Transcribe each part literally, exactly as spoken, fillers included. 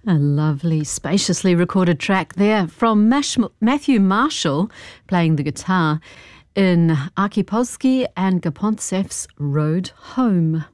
A lovely, spaciously recorded track there from Mash- Matthew Marshall playing the guitar in Aki Polski and Gapontsev's Road Home.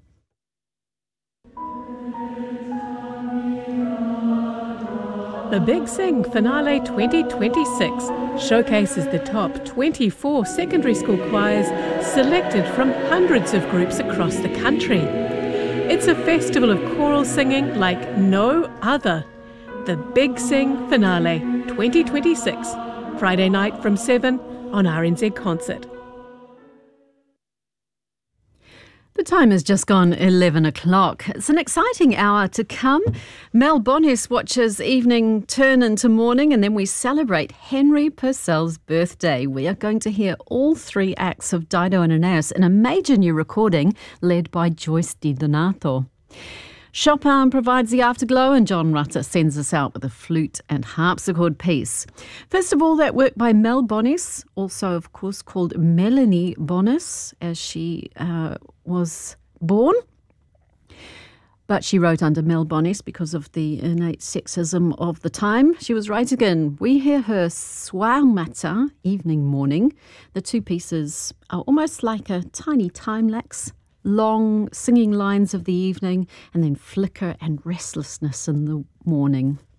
The Big Sing Finale twenty twenty-six showcases the top twenty-four secondary school choirs selected from hundreds of groups across the country. It's a festival of choral singing like no other. The Big Sing Finale twenty twenty-six, Friday night from seven on R N Z Concert. The time has just gone eleven o'clock. It's an exciting hour to come. Mel Bonis watches evening turn into morning, and then we celebrate Henry Purcell's birthday. We are going to hear all three acts of Dido and Aeneas in a major new recording led by Joyce Di Donato. Chopin provides the afterglow, and John Rutter sends us out with a flute and harpsichord piece. First of all, that work by Mel Bonis, also, of course, called Melanie Bonis, as she uh, was born. But she wrote under Mel Bonis because of the innate sexism of the time she was writing in. We hear her Soir Matin, evening morning. The two pieces are almost like a tiny time lapse. Long singing lines of the evening and then flicker and restlessness in the morning.